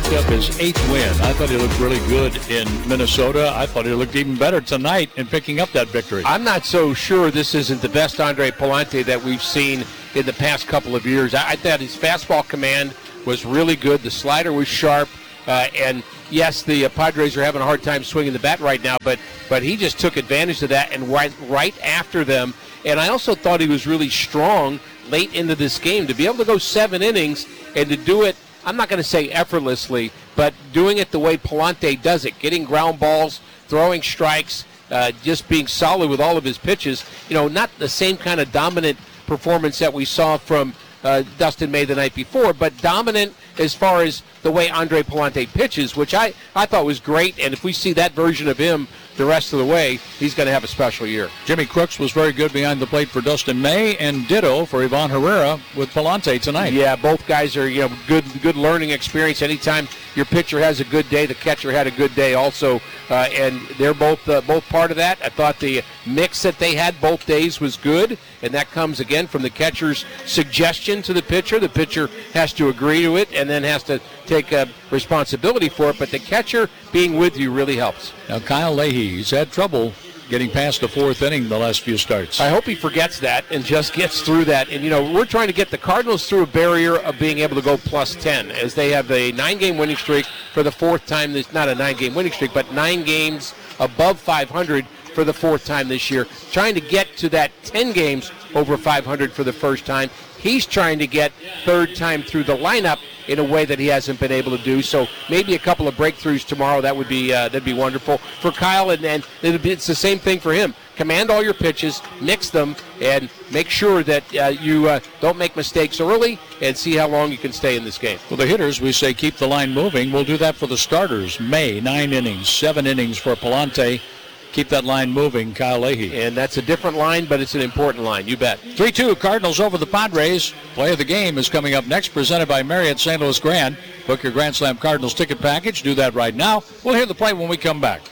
picked up his 8th win. I thought he looked really good in Minnesota. I thought he looked even better tonight in picking up that victory. I'm not so sure this isn't the best Andre Pallante that we've seen in the past couple of years. I thought his fastball command was really good. The slider was sharp. And yes, the Padres are having a hard time swinging the bat right now, but he just took advantage of that and went right after them. And I also thought he was really strong late into this game to be able to go 7 innings and to do it, I'm not going to say effortlessly, but doing it the way Pallante does it, getting ground balls, throwing strikes, just being solid with all of his pitches. Not the same kind of dominant performance that we saw from Dustin May the night before, but dominant as far as the way Andre Pallante pitches, which I thought was great. And if we see that version of him the rest of the way, he's going to have a special year. Jimmy Crooks was very good behind the plate for Dustin May, and ditto for Ivan Herrera with Pallante tonight. Yeah, both guys are good learning experience. Anytime your pitcher has a good day, the catcher had a good day also, and they're both part of that. I thought the mix that they had both days was good, and that comes again from the catcher's suggestion to the pitcher. The pitcher has to agree to it and then has to take responsibility for it, but the catcher being with you really helps. Now Kyle Leahy, he's had trouble getting past the 4th inning the last few starts. I hope he forgets that and just gets through that. And, we're trying to get the Cardinals through a barrier of being able to go plus 10 as they have a 9-game winning streak for the 4th time. Not a 9-game winning streak, but 9 games above 500 for the 4th time this year. Trying to get to that 10 games over 500 for the first time. He's trying to get 3rd time through the lineup in a way that he hasn't been able to do. So maybe a couple of breakthroughs tomorrow. That'd be wonderful for Kyle, and it's the same thing for him. Command all your pitches, mix them, and make sure that you don't make mistakes early, and see how long you can stay in this game. For the hitters, we say keep the line moving. We'll do that for the starters. May, 9 innings, 7 innings for Pallante. Keep that line moving, Kyle Leahy. And that's a different line, but it's an important line, you bet. 3-2, Cardinals over the Padres. Play of the game is coming up next, presented by Marriott St. Louis Grand. Book your Grand Slam Cardinals ticket package. Do that right now. We'll hear the play when we come back.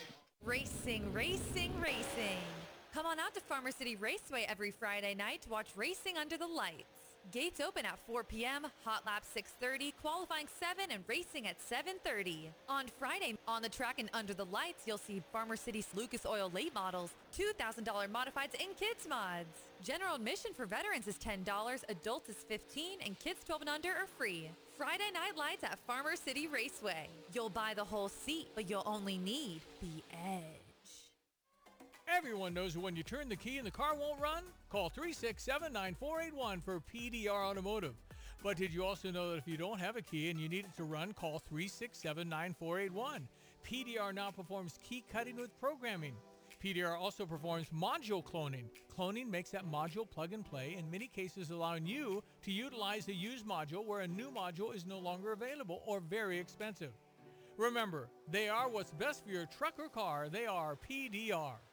Racing, racing, racing. Come on out to Farmer City Raceway every Friday night to watch Racing Under the Lights. Gates open at 4 p.m., hot lap 6:30, qualifying 7 and racing at 7:30. On Friday, on the track and under the lights, you'll see Farmer City's Lucas Oil late models, $2,000 modifieds, and kids mods. General admission for veterans is $10, adults is $15, and kids 12 and under are free. Friday night lights at Farmer City Raceway. You'll buy the whole seat, but you'll only need the edge. Everyone knows when you turn the key and the car won't run? Call 367-9481 for PDR Automotive. But did you also know that if you don't have a key and you need it to run, call 367-9481. PDR now performs key cutting with programming. PDR also performs module cloning. Cloning makes that module plug and play, in many cases allowing you to utilize a used module where a new module is no longer available or very expensive. Remember, they are what's best for your truck or car. They are PDR.